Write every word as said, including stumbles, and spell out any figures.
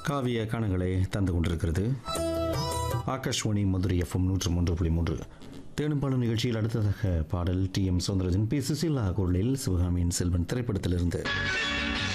காவிய காணங்களை தந்து கொண்டிருக்கிறது ஆகாஷ்வாணி மதுரை எஃப்எம் நூற்று மூன்று புள்ளி மூன்று. தேனும்பாலும் நிகழ்ச்சியில் அடுத்ததாக பாடல் D M Soundararajan B Susheela குரலில் சிவகாமியின் செல்வன் திரைப்படத்திலிருந்து.